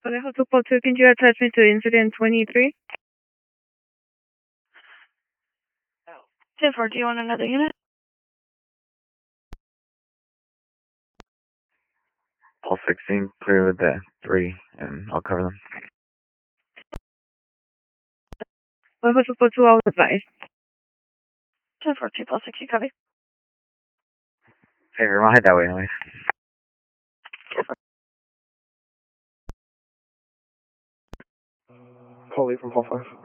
Okay, Hotel 2, can you attach me to incident 23? 10-4, do you want another unit? All 16, clear with the 3, and I'll cover them. Well, Hotel 2, I'll advise. 10-4, 2 plus 6, you copy? Figure, I'll head that way anyways. Polly from Hall 5.